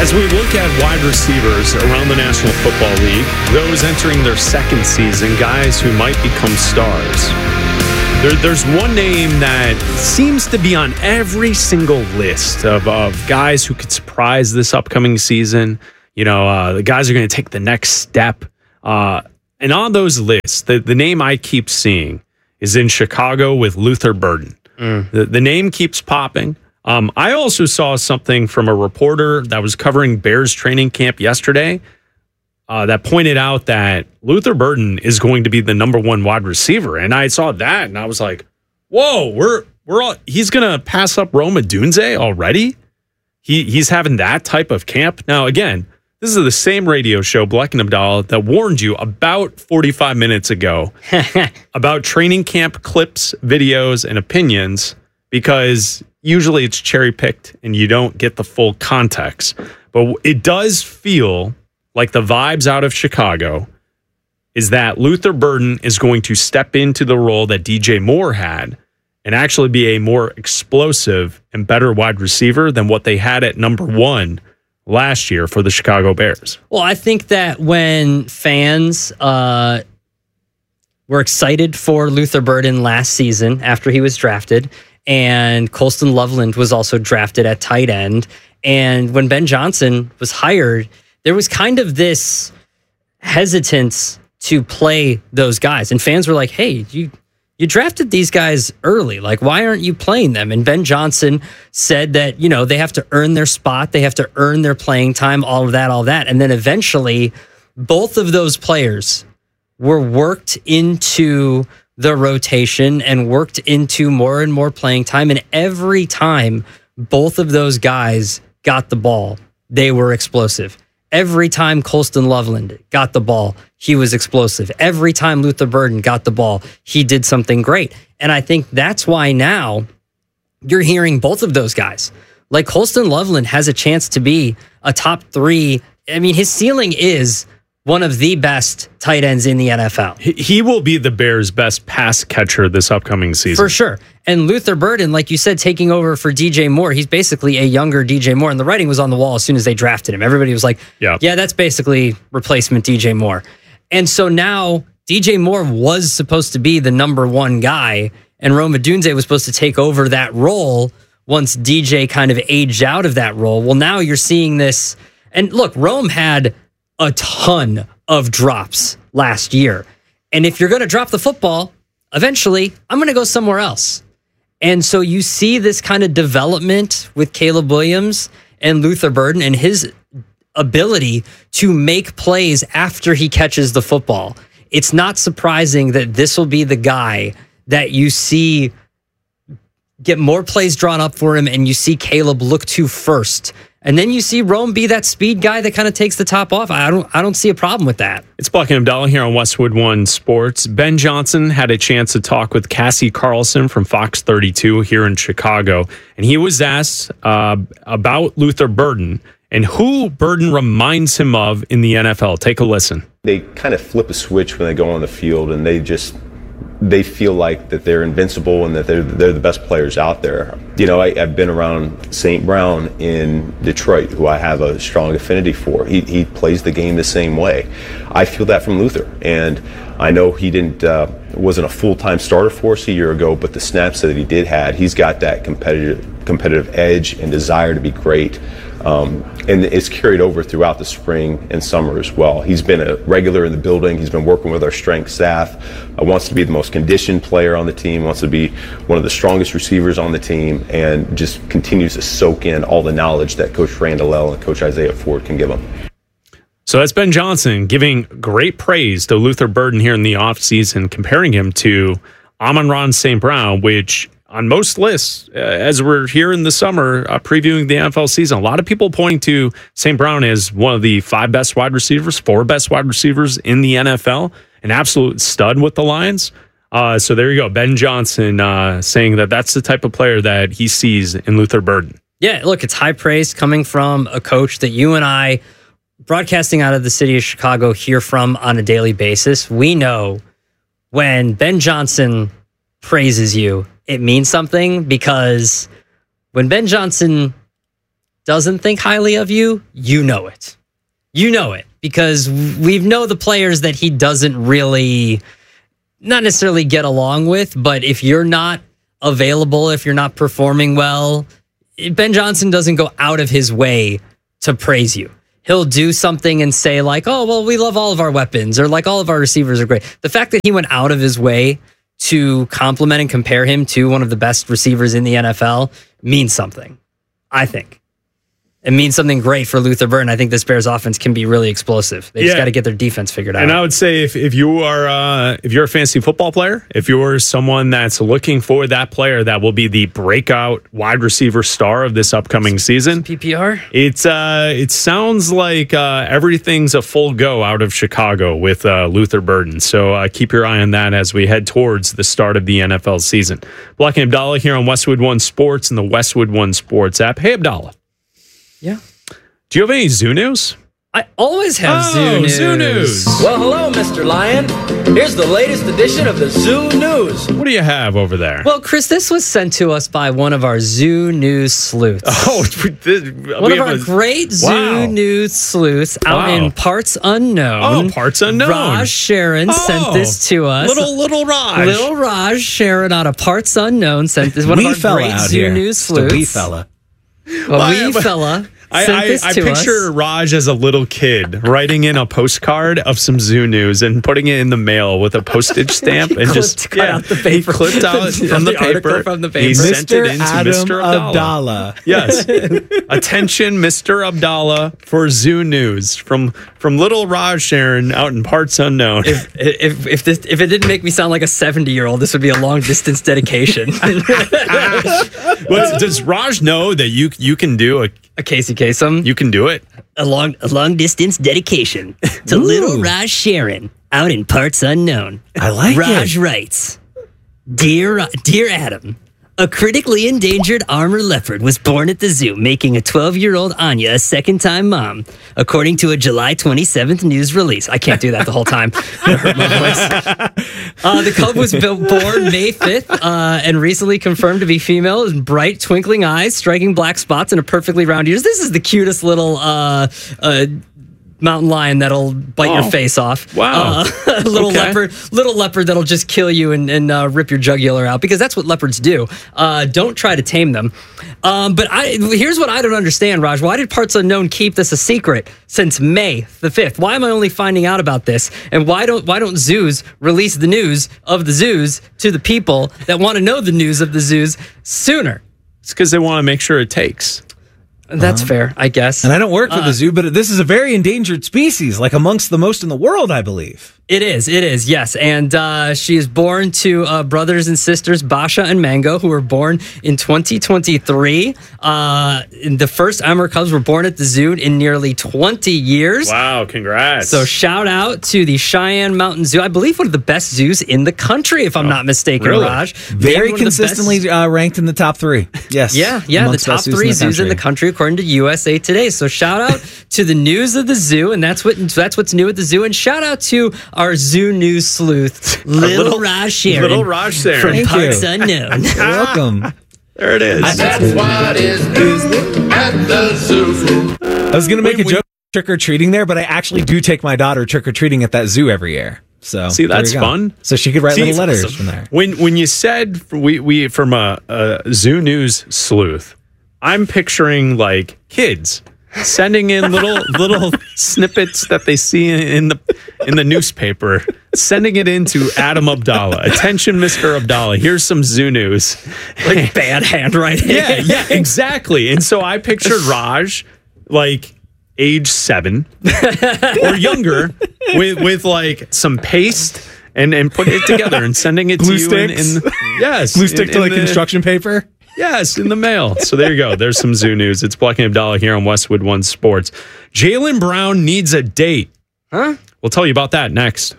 As we look at wide receivers around the National Football League, those entering their second season, guys who might become stars, there's one name that seems to be on every single list of guys who could surprise this upcoming season. The guys are going to take the next step. And on those lists, the name I keep seeing is in Chicago with Luther Burden. The name keeps popping. I also saw something from a reporter that was covering Bears training camp yesterday that pointed out that Luther Burden is going to be the number one wide receiver. And I saw that and I was like, whoa, he's going to pass up Rome Odunze already? He's having that type of camp. Now, again, this is the same radio show, Bleck and Abdallah, that warned you about 45 minutes ago about training camp clips, videos, and opinions, because usually it's cherry-picked and you don't get the full context. But it does feel like the vibes out of Chicago is that Luther Burden is going to step into the role that DJ Moore had and actually be a more explosive and better wide receiver than what they had at number one last year for the Chicago Bears. Well, I think that when fans were excited for Luther Burden last season after he was drafted, and Colston Loveland was also drafted at tight end, and when Ben Johnson was hired, there was kind of this hesitance to play those guys. And fans were like, hey, you drafted these guys early. Like, why aren't you playing them? And Ben Johnson said that, they have to earn their spot. They have to earn their playing time, all of that. And then eventually, both of those players were worked into the rotation and worked into more and more playing time. And every time both of those guys got the ball, they were explosive. Every time Colston Loveland got the ball, he was explosive. Every time Luther Burden got the ball, he did something great. And I think that's why now you're hearing both of those guys. Like, Colston Loveland has a chance to be a top three. I mean, his ceiling is one of the best tight ends in the NFL. He will be the Bears' best pass catcher this upcoming season. For sure. And Luther Burden, like you said, taking over for DJ Moore, he's basically a younger DJ Moore. And the writing was on the wall as soon as they drafted him. Everybody was like, yeah, that's basically replacement DJ Moore. And so now DJ Moore was supposed to be the number one guy, and Rome Odunze was supposed to take over that role once DJ kind of aged out of that role. Well, now you're seeing this. And look, Rome had a ton of drops last year. And if you're going to drop the football, eventually I'm going to go somewhere else. And so you see this kind of development with Caleb Williams and Luther Burden and his ability to make plays after he catches the football. It's not surprising that this will be the guy that you see get more plays drawn up for him, and you see Caleb look to first. And then you see Rome be that speed guy that kind of takes the top off. I don't see a problem with that. It's Bleck and Abdallah here on Westwood One Sports. Ben Johnson had a chance to talk with Cassie Carlson from Fox 32 here in Chicago, and he was asked about Luther Burden and who Burden reminds him of in the NFL. Take a listen. They kind of flip a switch when they go on the field, and they feel like that they're invincible and that they're the best players out there. I've been around St. Brown in Detroit, who I have a strong affinity for. He plays the game the same way. I feel that from Luther, and I know he wasn't a full-time starter for us a year ago, but the snaps that he did had, he's got that competitive edge and desire to be great. And it's carried over throughout the spring and summer as well. He's been a regular in the building. He's been working with our strength staff. Wants to be the most conditioned player on the team, wants to be one of the strongest receivers on the team, and just continues to soak in all the knowledge that Coach Randall L. and Coach Isaiah Ford can give him. So that's Ben Johnson giving great praise to Luther Burden here in the offseason, comparing him to Amon-Ra St. Brown, which on most lists, as we're here in the summer previewing the NFL season, a lot of people pointing to St. Brown as one of the 4 best wide receivers in the NFL, an absolute stud with the Lions. So there you go. Ben Johnson saying that that's the type of player that he sees in Luther Burden. Yeah, look, it's high praise coming from a coach that you and I, broadcasting out of the city of Chicago, hear from on a daily basis. We know when Ben Johnson praises you, it means something, because when Ben Johnson doesn't think highly of you, you know it. You know it because we know the players that he doesn't really, not necessarily get along with, but if you're not available, if you're not performing well, Ben Johnson doesn't go out of his way to praise you. He'll do something and say like, oh, well, we love all of our weapons, or like all of our receivers are great. The fact that he went out of his way to compliment and compare him to one of the best receivers in the NFL means something, I think. It means something great for Luther Burden. I think this Bears offense can be really explosive. They just got to get their defense figured out. And I would say if you're a fantasy football player, if you're someone that's looking for that player that will be the breakout wide receiver star of this upcoming season, PPR, it sounds like everything's a full go out of Chicago with Luther Burden. So keep your eye on that as we head towards the start of the NFL season. Black and Abdallah here on Westwood One Sports and the Westwood One Sports app. Hey, Abdallah. Yeah. Do you have any zoo news? I always have zoo news. Well, hello, Mr. Lion. Here's the latest edition of the Zoo News. What do you have over there? Well, Chris, this was sent to us by one of our Zoo News sleuths. Oh, one of our great Zoo News sleuths out in parts unknown. Oh, parts unknown. Raj Sharon sent this to us. Little Raj. Little Raj Sharon out of parts unknown sent this. One of our great Zoo News sleuths. Wee fella. A wee fella. I picture Raj as a little kid writing in a postcard of some zoo news and putting it in the mail with a postage stamp and just cut out the paper. He clipped out from the paper. He sent it into Mr. Abdallah. Yes. Attention, Mr. Abdallah, for zoo news from little Raj Sharon out in parts unknown. If it didn't make me sound like a 70-year-old, this would be a long distance dedication. Does Raj know that you can do a Casey Kasem? You can do it. A long distance dedication to little Raj Sharon out in parts unknown. I like Raj writes, Dear Adam, a critically endangered armor leopard was born at the zoo, making a 12-year-old Anya a second-time mom, according to a July 27th news release. I can't do that the whole time. It hurt my voice. The cub was born May 5th and recently confirmed to be female with bright, twinkling eyes, striking black spots, and a perfectly round ears. This is the cutest little mountain lion that'll bite your face off. Wow. Little leopard that'll just kill you and rip your jugular out, because that's what leopards do. Don't try to tame them. But here's what I don't understand, Raj. Why did Parts Unknown keep this a secret since May the 5th? Why am I only finding out about this? And why don't zoos release the news of the zoos to the people that want to know the news of the zoos sooner? It's because they want to make sure it takes. That's fair, I guess. And I don't work for the zoo, but this is a very endangered species, like amongst the most in the world, I believe. It is, yes. And she is born to brothers and sisters, Basha and Mango, who were born in 2023. The first Amur cubs were born at the zoo in nearly 20 years. Wow, congrats. So shout out to the Cheyenne Mountain Zoo. I believe one of the best zoos in the country, if I'm not mistaken, really? Raj. Very consistently ranked in the top 3. Yes. Yeah, the top 3 zoos in the country, according to USA Today. So shout out to the news of the zoo, and that's what's new at the zoo. And shout out to our zoo news sleuth, Little Raj Sharon. Little Raj Sharon. From Parts Unknown. You're welcome. There it is. That's what is new at the zoo. I was going to make a joke trick-or-treating there, but I actually do take my daughter trick-or-treating at that zoo every year. So see, that's fun. So she could write little letters from there. When you said we from a zoo news sleuth, I'm picturing like kids sending in little snippets that they see in the newspaper, sending it into Adam Abdallah. Attention, Mr. Abdallah. Here's some zoo news. Like bad handwriting. Yeah, exactly. And so I pictured Raj like age 7 or younger with like some paste and putting it together and sending it glue to sticks? you. Yes, glue stick to like construction paper. Yes, in the mail. So there you go. There's some zoo news. It's Black and Abdallah here on Westwood One Sports. Jaylen Brown needs a date. Huh? We'll tell you about that next.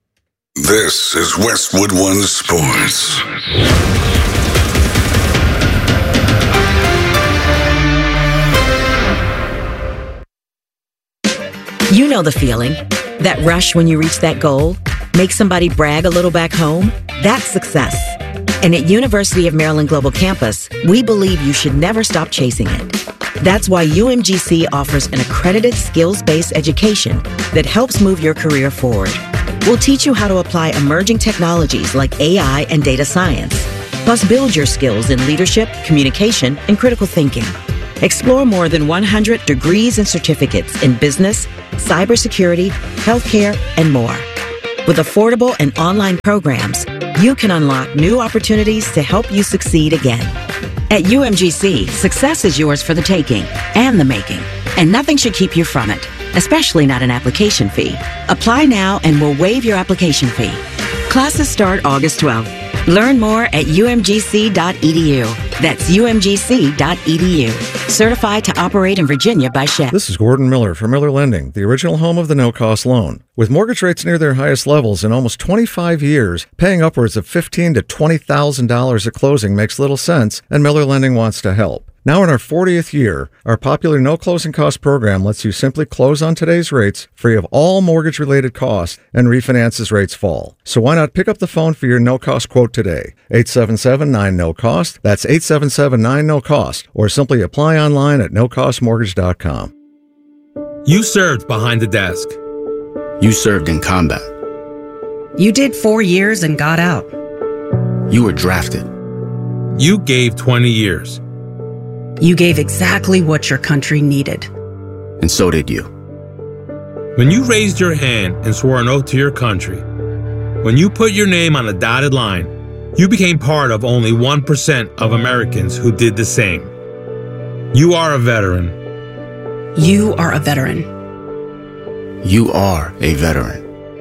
This is Westwood One Sports. You know the feeling. That rush when you reach that goal. Make somebody brag a little back home. That's success. And at University of Maryland Global Campus, we believe you should never stop chasing it. That's why UMGC offers an accredited skills-based education that helps move your career forward. We'll teach you how to apply emerging technologies like AI and data science, plus build your skills in leadership, communication, and critical thinking. Explore more than 100 degrees and certificates in business, cybersecurity, healthcare, and more. With affordable and online programs, you can unlock new opportunities to help you succeed again. At UMGC, success is yours for the taking and the making, and nothing should keep you from it, especially not an application fee. Apply now and we'll waive your application fee. Classes start August 12th. Learn more at umgc.edu. That's umgc.edu. Certified to operate in Virginia by Shep. This is Gordon Miller from Miller Lending, the original home of the no-cost loan. With mortgage rates near their highest levels in almost 25 years, paying upwards of $15,000 to $20,000 at closing makes little sense, and Miller Lending wants to help. Now in our 40th year, our popular no closing cost program lets you simply close on today's rates, free of all mortgage-related costs, and refinance as rates fall. So why not pick up the phone for your no-cost quote today? 877-9-NO-COST. That's 877-9-NO-COST. Or simply apply online at nocostmortgage.com. You served behind the desk. You served in combat. You did 4 years and got out. You were drafted. You gave 20 years. You gave exactly what your country needed. And so did you. When you raised your hand and swore an oath to your country, when you put your name on a dotted line, you became part of only 1% of Americans who did the same. You are a veteran. You are a veteran. You are a veteran.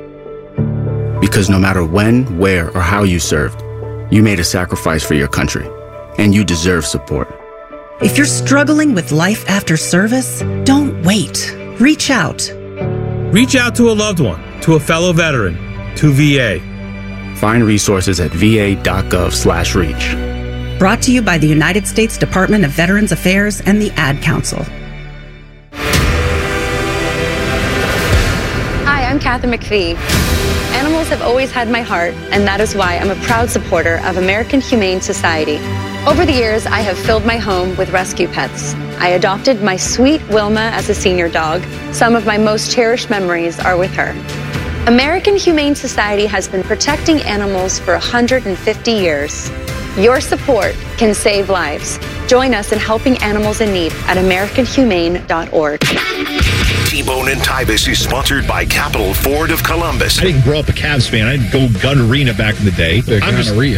Because no matter when, where, or how you served, you made a sacrifice for your country, and you deserve support. If you're struggling with life after service, don't wait. Reach out. Reach out to a loved one, to a fellow veteran, to VA. Find resources at va.gov/reach. Brought to you by the United States Department of Veterans Affairs and the Ad Council. Hi, I'm Kathy McPhee. Animals have always had my heart, and that is why I'm a proud supporter of American Humane Society. Over the years, I have filled my home with rescue pets. I adopted my sweet Wilma as a senior dog. Some of my most cherished memories are with her. American Humane Society has been protecting animals for 150 years. Your support can save lives. Join us in helping animals in need at AmericanHumane.org. T-Bone and Tybus is sponsored by Capital Ford of Columbus. I didn't grow up a Cavs fan. I didn't go Gun Arena back in the day. Gonorrhea.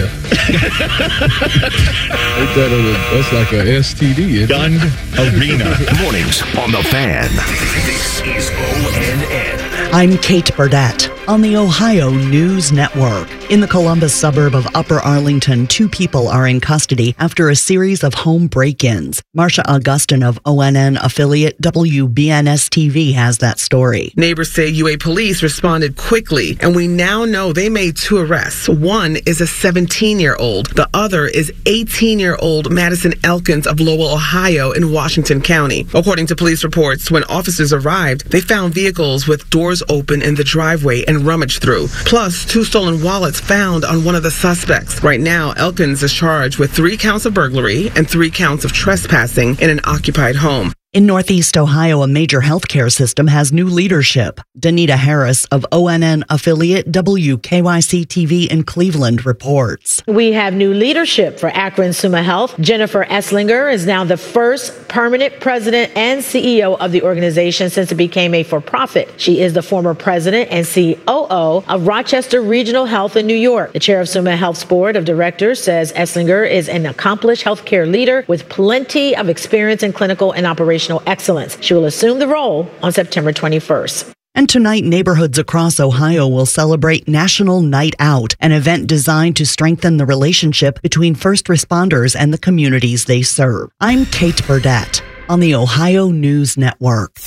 That's like a STD. Gun Arena. Mornings on The Fan. This is ONN. I'm Kate Burdett on the Ohio News Network. In the Columbus suburb of Upper Arlington, 2 people are in custody after a series of home break-ins. Marsha Augustin of ONN affiliate WBNS-TV has that story. Neighbors say UA police responded quickly, and we now know they made 2 arrests. One is a 17-year-old. The other is 18-year-old Madison Elkins of Lowell, Ohio in Washington County. According to police reports, when officers arrived, they found vehicles with doors open in the driveway and rummaged through, plus 2 stolen wallets found on one of the suspects. Right now, Elkins is charged with 3 counts of burglary and 3 counts of trespassing in an occupied home. In Northeast Ohio, a major healthcare system has new leadership. Danita Harris of ONN affiliate WKYC-TV in Cleveland reports. We have new leadership for Akron Summa Health. Jennifer Esslinger is now the first permanent president and CEO of the organization since it became a for-profit. She is the former president and COO of Rochester Regional Health in New York. The chair of Summa Health's board of directors says Esslinger is an accomplished healthcare leader with plenty of experience in clinical and operational excellence. She will assume the role on September 21st. And tonight, neighborhoods across Ohio will celebrate National Night Out, an event designed to strengthen the relationship between first responders and the communities they serve. I'm Kate Burdett on the Ohio News Network.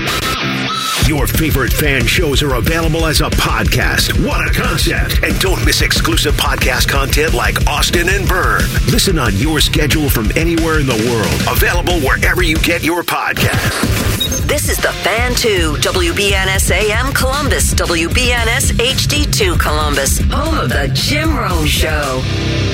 Your favorite fan shows are available as a podcast. What a concept. And don't miss exclusive podcast content like Austin and Byrne. Listen on your schedule from anywhere in the world. Available wherever you get your podcasts. This is The Fan 2, WBNS AM Columbus, WBNS HD2 Columbus, home of the Jim Rome Show.